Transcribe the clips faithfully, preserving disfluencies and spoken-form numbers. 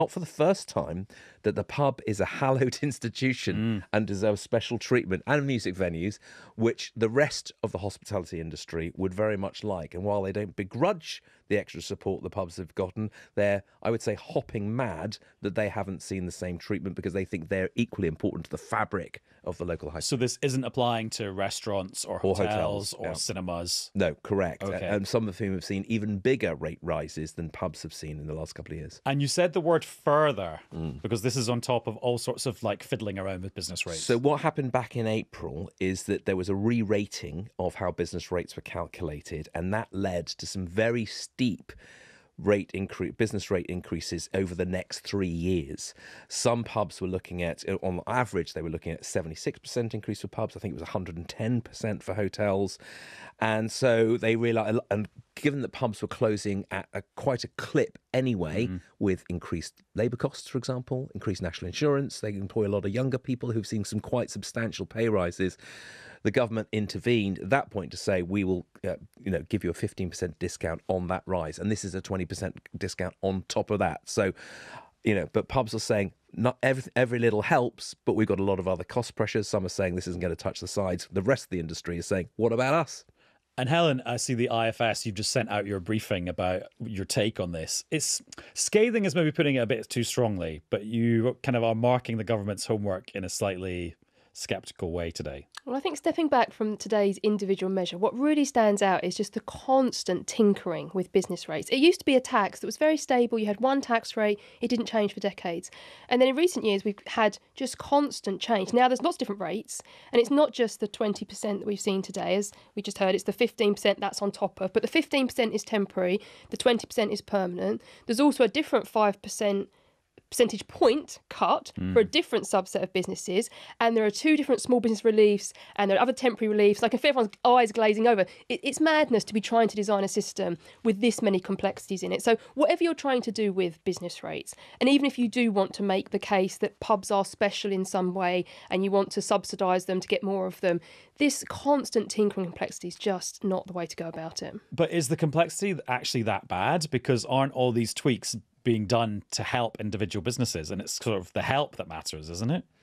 not for the first time, that the pub is a hallowed institution mm. and deserves special treatment, and music venues, which the rest of the hospitality industry would very much like. And while they don't begrudge the extra support the pubs have gotten, they're, I would say, hopping mad that they haven't seen the same treatment, because they think they're equally important to the fabric of the local high street. So this isn't applying to restaurants or hotels or, hotels, or yeah. cinemas? No, correct. Okay. And some of whom have seen even bigger rate rises than pubs have seen in the last couple of years. And you said the word further, mm. because this is on top of all sorts of like fiddling around with business rates. So what happened back in April is that there was a re-rating of how business rates were calculated, and that led to some very steep rate increase, business rate increases over the next three years. Some pubs were looking at, on average, they were looking at seventy-six percent increase for pubs. I think it was one hundred ten percent for hotels. And so they realised, and given that pubs were closing at a, quite a clip anyway, mm. with increased labour costs, for example, increased national insurance, they employ a lot of younger people who've seen some quite substantial pay rises. The government intervened at that point to say, we will uh, you know, give you a fifteen percent discount on that rise. And this is a twenty percent discount on top of that. So, you know, but pubs are saying, not every, every little helps, but we've got a lot of other cost pressures. Some are saying this isn't going to touch the sides. The rest of the industry is saying, what about us? And Helen, I see the I F S, you've just sent out your briefing about your take on this. It's scathing is maybe putting it a bit too strongly, but you kind of are marking the government's homework in a slightly sceptical way today. Well, I think stepping back from today's individual measure, what really stands out is just the constant tinkering with business rates. It used to be a tax that was very stable. You had one tax rate. It didn't change for decades. And then in recent years, we've had just constant change. Now there's lots of different rates. And it's not just the twenty percent that we've seen today. As we just heard, it's the fifteen percent that's on top of. But the fifteen percent is temporary. The twenty percent is permanent. There's also a different five percent percentage point cut mm. for a different subset of businesses, and there are two different small business reliefs, and there are other temporary reliefs. Like, if everyone's eyes glazing over, it, it's madness to be trying to design a system with this many complexities in it. So whatever you're trying to do with business rates, and even if you do want to make the case that pubs are special in some way and you want to subsidise them to get more of them, this constant tinkering complexity is just not the way to go about it. But is the complexity actually that bad? Because aren't all these tweaks being done to help individual businesses, and it's sort of the help that matters, isn't it?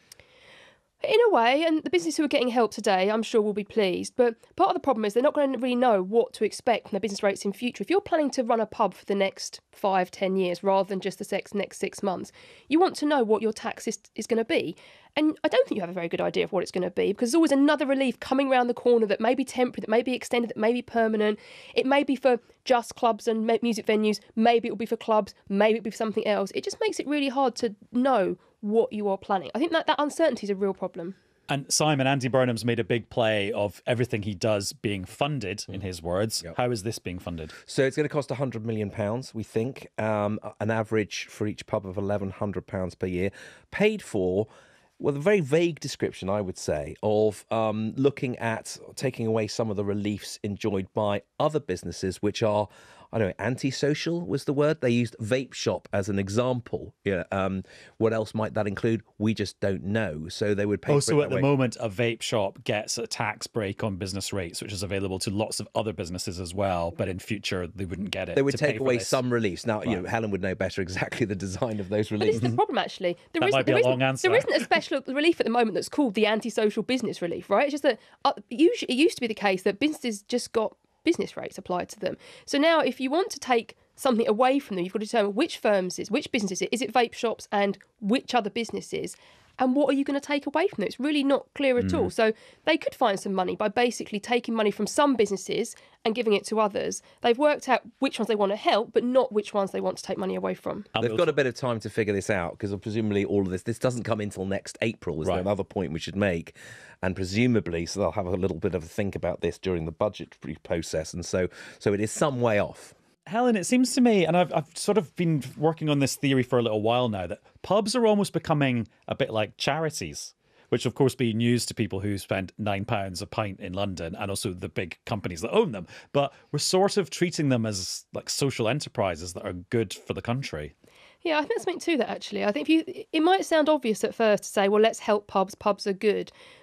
In a way, and the businesses who are getting help today, I'm sure will be pleased. But part of the problem is they're not going to really know what to expect from their business rates in future. If you're planning to run a pub for the next five, ten years, rather than just the next six months, you want to know what your tax is, is going to be. And I don't think you have a very good idea of what it's going to be, because there's always another relief coming around the corner that may be temporary, that may be extended, that may be permanent. It may be for just clubs and music venues. Maybe it will be for clubs. Maybe it will be for something else. It just makes it really hard to know what you are planning. I think that that uncertainty is a real problem. And Simon, Andy Burnham's made a big play of everything he does being funded, in his words. Yep. How is this being funded? So it's going to cost one hundred million pounds, we think, um, an average for each pub of eleven hundred pounds per year, paid for, well, a very vague description, I would say, of um, looking at taking away some of the reliefs enjoyed by other businesses, which are, I don't know, antisocial was the word. They used vape shop as an example. Yeah. Um, what else might that include? We just don't know. So they would pay. Also, for it at the way. moment, a vape shop gets a tax break on business rates, which is available to lots of other businesses as well. But in future, they wouldn't get it. They would take away some reliefs. Now, right. you know, Helen would know better exactly the design of those reliefs. But this is the problem, actually. There that might be a long answer. There isn't a special relief at the moment that's called the antisocial business relief, right? It's just that uh, usually, it used to be the case that businesses just got business rates applied to them. So now if you want to take something away from them, you've got to determine which firms is, which businesses is, is it vape shops and which other businesses, and what are you going to take away from them? It's really not clear at mm. all. So they could find some money by basically taking money from some businesses and giving it to others. They've worked out which ones they want to help, but not which ones they want to take money away from. They've got a bit of time to figure this out, because presumably all of this, this doesn't come until next April, is right. another point we should make. And presumably, so they'll have a little bit of a think about this during the budget process. And so, so it is some way off. Helen, it seems to me, and I've, I've sort of been working on this theory for a little while now, that pubs are almost becoming a bit like charities, which of course be news to people who spend nine pounds a pint in London, and also the big companies that own them. But we're sort of treating them as like social enterprises that are good for the country. Yeah, I think there's something to that, actually. I think if you, it might sound obvious at first to say, well, let's help pubs, pubs are good.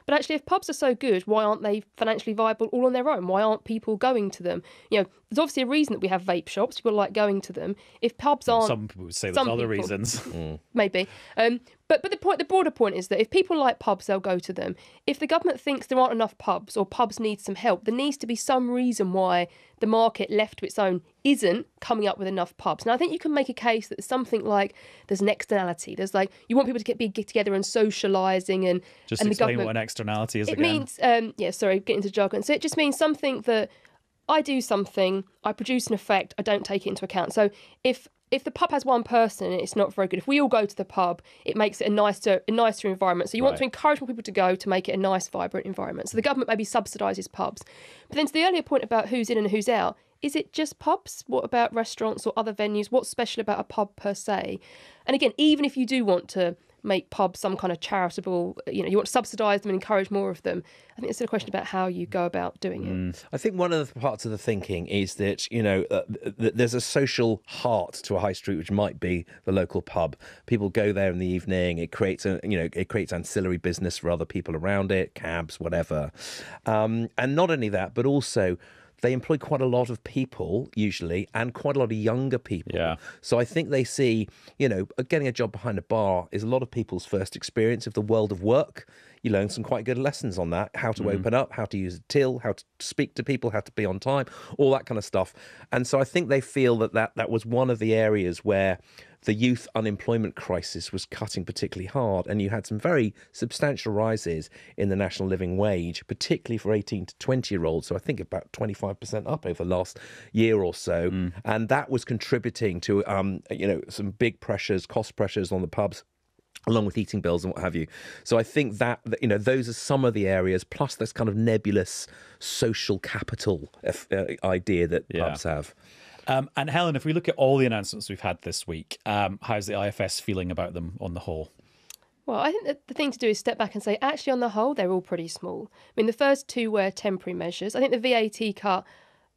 But actually, if pubs are so good, why aren't they financially viable all on their own? Why aren't people going to them? You know, there's obviously a reason that we have vape shops. People like going to them. If pubs aren't, Some people would say there's some other people- reasons. maybe. Um, but but the point, the broader point is that if people like pubs, they'll go to them. If the government thinks there aren't enough pubs or pubs need some help, there needs to be some reason why the market left to its own isn't coming up with enough pubs. Now, I think you can make a case that there's something like there's an externality. There's like you want people to get be get together and socialising and Just and the explain government. what an externality is It again. means, um, yeah, sorry, getting into jargon. So it just means something that I do something, I produce an effect, I don't take it into account. So if if the pub has one person and it's not very good, if we all go to the pub, it makes it a nicer, a nicer environment. So you want Right. to encourage more people to go to make it a nice, vibrant environment. So the government maybe subsidises pubs. But then to the earlier point about who's in and who's out, is it just pubs? What about restaurants or other venues? What's special about a pub per se? And again, even if you do want to make pubs some kind of charitable, you know, you want to subsidise them and encourage more of them, I think it's a question about how you go about doing it. I think one of the parts of the thinking is that, you know, uh, th- there's a social heart to a high street, which might be the local pub. People go there in the evening. It creates a, you know, it creates ancillary business for other people around it, cabs, whatever. Um, and not only that, but also they employ quite a lot of people usually, and quite a lot of younger people. Yeah. So I think they see, you know, getting a job behind a bar is a lot of people's first experience of the world of work. You learn some quite good lessons on that, how to open up, how to use a till, how to speak to people, how to be on time, all that kind of stuff. And so I think they feel that that, that was one of the areas where the youth unemployment crisis was cutting particularly hard, and you had some very substantial rises in the national living wage, particularly for eighteen to twenty year olds. So I think about twenty-five percent up over the last year or so. And that was contributing to, um, you know, some big pressures, cost pressures on the pubs, along with heating bills and what have you. So I think that, that, you know, those are some of the areas, plus this kind of nebulous social capital uh, idea that Yeah. pubs have. Um, and Helen, if we look at all the announcements we've had this week, um, how's the I F S feeling about them on the whole? Well, I think that the thing to do is step back and say, actually, on the whole, they're all pretty small. I mean, the first two were temporary measures. I think the V A T cut,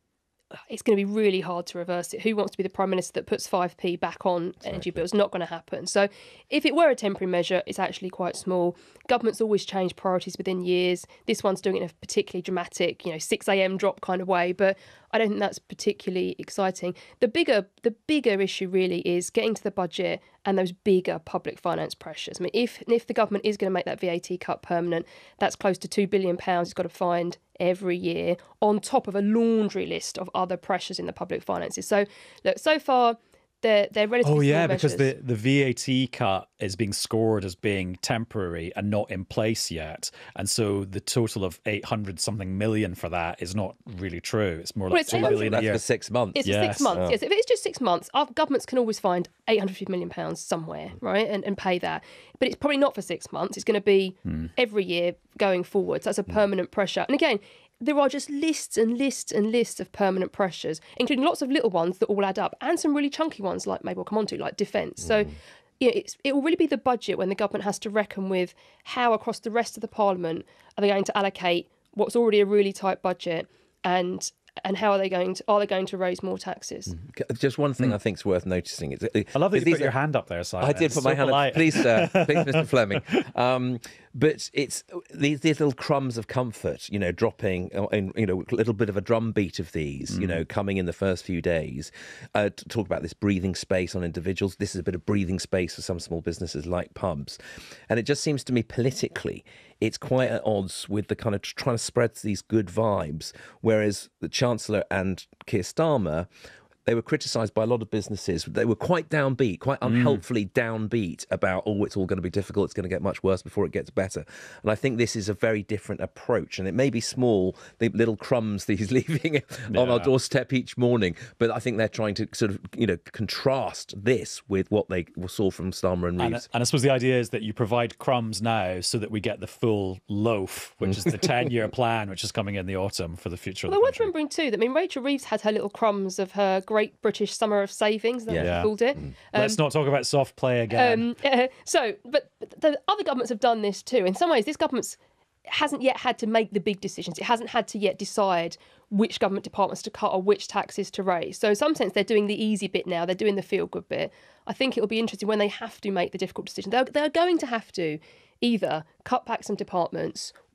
it's going to be really hard to reverse it. Who wants to be the Prime Minister that puts five p back on energy bills? Not going to happen. So if it were a temporary measure, it's actually quite small. Governments always change priorities within years. This one's doing it in a particularly dramatic, you know, six a.m. drop kind of way, but I don't think that's particularly exciting. The bigger the bigger issue really is getting to the budget and those bigger public finance pressures. I mean, if if the government is going to make that V A T cut permanent, that's close to two billion pounds it's got to find every year, on top of a laundry list of other pressures in the public finances. So, look, so far, they're, they're relatively Oh, yeah, small because measures. the, the V A T cut is being scored as being temporary and not in place yet. And so the total of eight hundred something million for that is not really true. It's more Well, like it's two eight hundred billion a That's year. for six months. It's for Yes. six months. Oh. Yes, if it's just six months, our governments can always find eight hundred fifty million pounds somewhere, right, and, and pay that. But it's probably not for six months. It's going to be every year going forward. So that's a permanent pressure. And again, there are just lists and lists and lists of permanent pressures, including lots of little ones that all add up, and some really chunky ones like maybe we'll come on to, like defence. So you know, it's, it will really be the budget when the government has to reckon with how across the rest of the parliament are they going to allocate what's already a really tight budget, and and how are they going to are they going to raise more taxes? Just one thing I think is worth noticing. Is, I love that you these put your are- hand up there, Simon. I did It's put so my hand polite. up. Please, sir. Please, Mister Fleming. Um, but it's these, these little crumbs of comfort, you know, dropping in, you know, a little bit of a drumbeat of these, you know, coming in the first few days. Uh, to talk about this breathing space on individuals. This is a bit of breathing space for some small businesses like pubs. And it just seems to me politically, it's quite at odds with the kind of trying to spread these good vibes. Whereas the Chancellor and Keir Starmer, they were criticised by a lot of businesses. They were quite downbeat, quite unhelpfully downbeat about, oh, it's all going to be difficult. It's going to get much worse before it gets better. And I think this is a very different approach. And it may be small, the little crumbs that he's leaving on our Yeah. doorstep each morning. But I think they're trying to sort of, you know, contrast this with what they saw from Starmer and And, Reeves. and I suppose the idea is that you provide crumbs now so that we get the full loaf, which is the ten-year plan, which is coming in the autumn for the future of Well, the worth country. remembering too that I mean Rachel Reeves had her little crumbs of her Great British Summer of Savings, that's what Yeah. she called it. Let's not talk about soft play again. Um, uh, so, but but the other governments have done this too. In some ways, this government's hasn't yet had to make the big decisions. It hasn't had to yet decide which government departments to cut or which taxes to raise. So in some sense, they're doing the easy bit now. They're doing the feel-good bit. I think it'll be interesting when they have to make the difficult decision. They're, they're going to have to either cut back some departments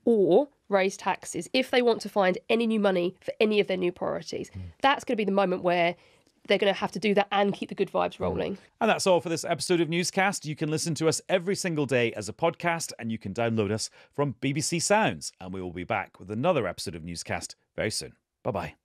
or raise taxes if they want to find any new money for any of their new priorities. Mm. That's going to be the moment where they're going to have to do that and keep the good vibes rolling. And that's all for this episode of Newscast. You can listen to us every single day as a podcast, and you can download us from B B C Sounds. And we will be back with another episode of Newscast very soon. Bye-bye.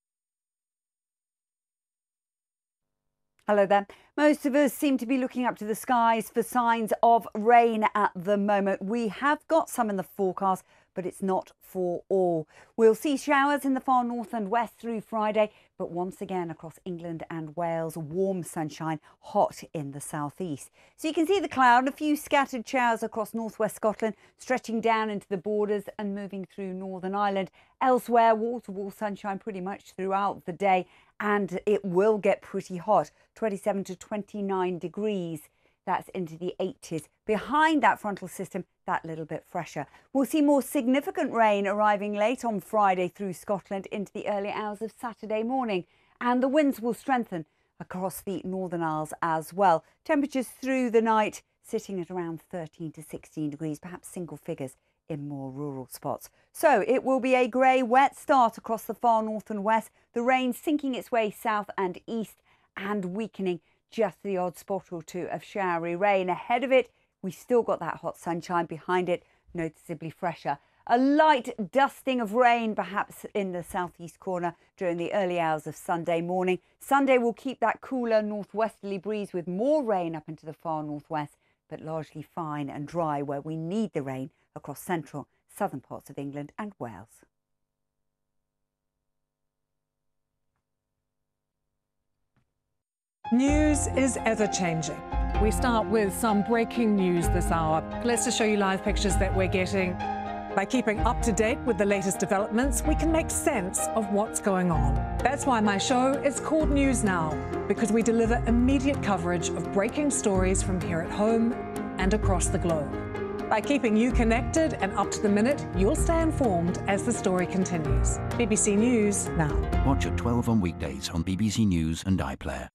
Hello there. Most of us seem to be looking up to the skies for signs of rain at the moment. We have got some in the forecast, but it's not for all. We'll see showers in the far north and west through Friday, but once again across England and Wales, warm sunshine, hot in the southeast. So you can see the cloud, a few scattered showers across northwest Scotland, stretching down into the borders and moving through Northern Ireland. Elsewhere, wall-to-wall sunshine pretty much throughout the day, and it will get pretty hot, twenty-seven to twenty-nine degrees. That's into the eighties. Behind that frontal system, that little bit fresher. We'll see more significant rain arriving late on Friday through Scotland into the early hours of Saturday morning. And the winds will strengthen across the Northern Isles as well. Temperatures through the night sitting at around thirteen to sixteen degrees, perhaps single figures in more rural spots. So it will be a grey, wet start across the far north and west. The rain sinking its way south and east and weakening. Just the odd spot or two of showery rain. Ahead of it, we still got that hot sunshine. Behind it, noticeably fresher. A light dusting of rain perhaps in the southeast corner during the early hours of Sunday morning. Sunday will keep that cooler northwesterly breeze with more rain up into the far northwest, but largely fine and dry where we need the rain across central, southern parts of England and Wales. News is ever-changing. We start with some breaking news this hour. Let's just show you live pictures that we're getting. By keeping up to date with the latest developments, we can make sense of what's going on. That's why my show is called News Now, because we deliver immediate coverage of breaking stories from here at home and across the globe. By keeping you connected and up to the minute, you'll stay informed as the story continues. B B C News Now. Watch at twelve on weekdays on B B C News and iPlayer.